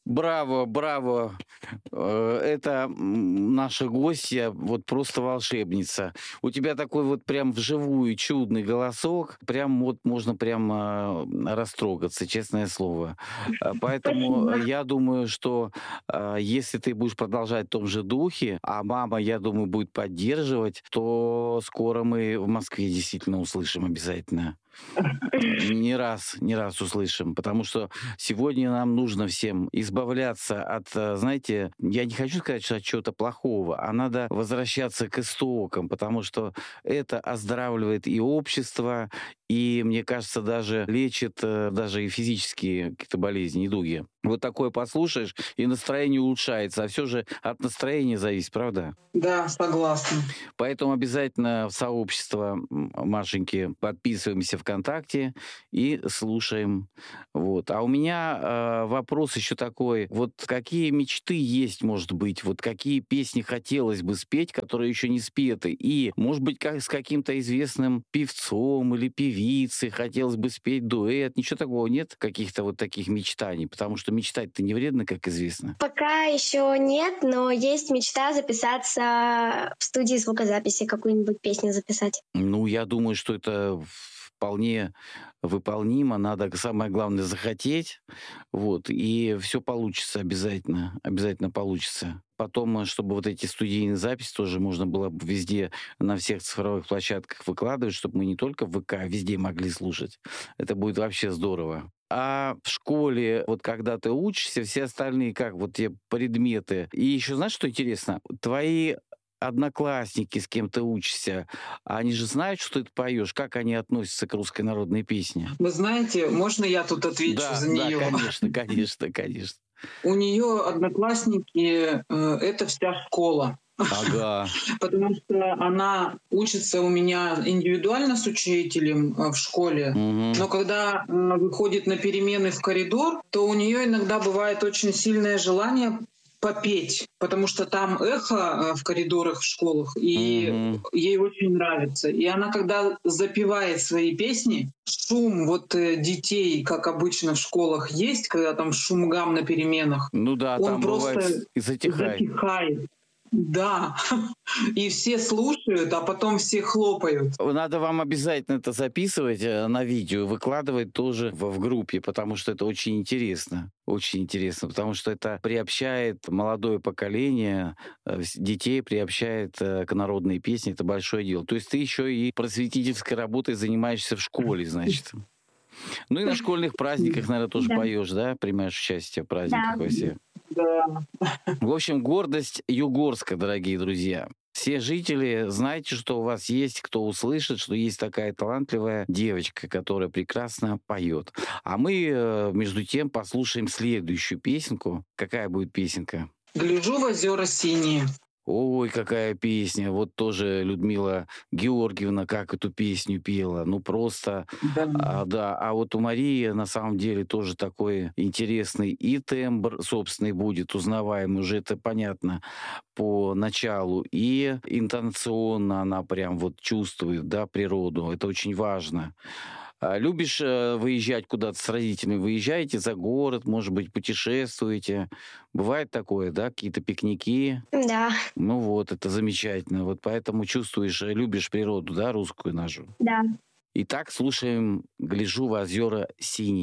Браво, браво. Это наша гостья, вот просто волшебница. У тебя такой вот прям вживую чудный голосок, прям вот можно прям растрогаться, честное слово. Поэтому Спасибо. я думаю, что если ты будешь продолжать в том же духе, а мама, я думаю, будет поддерживать, то скоро мы в Москве действительно услышим обязательно. Не раз услышим, потому что сегодня нам нужно всем избавляться от, знаете, я не хочу сказать, что от чего-то плохого, а надо возвращаться к истокам, потому что это оздоравливает и общество, и, мне кажется, даже лечит даже и физические какие-то болезни, недуги. Вот такое послушаешь, и настроение улучшается, а все же от настроения зависит, правда? Да, согласна. Поэтому обязательно в сообщество Машеньки подписываемся ВКонтакте и слушаем. Вот. А у меня вопрос еще такой. Вот какие мечты есть, может быть? Вот какие песни хотелось бы спеть, которые еще не спеты? И, может быть, как с каким-то известным певцом или певицей хотелось бы спеть дуэт? Ничего такого нет? Каких-то вот таких мечтаний? Потому что мечтать-то не вредно, как известно. Пока еще нет, но есть мечта записаться в студии звукозаписи, какую-нибудь песню записать. Ну, я думаю, что это вполне выполнимо. Надо, самое главное, захотеть. Вот, и все получится обязательно. Обязательно получится. Потом, чтобы вот эти студийные записи тоже можно было бы везде, на всех цифровых площадках выкладывать, чтобы мы не только в ВК, а везде могли слушать. Это будет вообще здорово. А в школе, вот когда ты учишься, все остальные, как вот те предметы. И еще знаешь, что интересно? Твои одноклассники, с кем ты учишься, они же знают, что ты поешь, как они относятся к русской народной песне? Вы знаете, можно я тут отвечу Да, за да, нее? конечно, конечно, конечно. У нее одноклассники это вся школа. Ага. Потому что она учится у меня индивидуально с учителем в школе, Мгм. но когда выходит на перемены в коридор, то у нее иногда бывает очень сильное желание попеть, потому что там эхо в коридорах, в школах, и Мгм. ей очень нравится. И она, когда запевает свои песни, шум детей, как обычно в школах есть, когда там шум-гам на переменах, Ну да, он там бывает просто и затихает. затихает. Да, и все слушают, а потом все хлопают. Надо вам обязательно это записывать на видео, выкладывать тоже в группе, потому что это очень интересно. Очень интересно, потому что это приобщает молодое поколение, детей приобщает к народной песне. Это большое дело. То есть ты еще и просветительской работой занимаешься в школе, значит. Ну и на школьных праздниках, наверное, тоже Да. поешь, да? Принимаешь участие в праздниках Да. во всех. Да. В общем, гордость Югорска, дорогие друзья. Все жители, знайте, что у вас есть, кто услышит, что есть такая талантливая девочка, которая прекрасно поет. А мы, между тем, послушаем следующую песенку. Какая будет песенка? Гляжу в озера синие. Ой, какая песня. Вот тоже Людмила Георгиевна как эту песню пела. Ну, просто, Да. да. А вот у Марии на самом деле тоже такой интересный и тембр собственный будет, узнаваемый, уже это понятно по началу. И интонационно она прям вот чувствует, да, природу. Это очень важно. Любишь выезжать куда-то с родителями? Выезжаете за город, может быть, путешествуете? Бывает такое, да, какие-то пикники? Да, Ну вот, это замечательно. Вот поэтому чувствуешь, любишь природу, да, русскую нашу. да. Итак, слушаем «Гляжу в озера синие».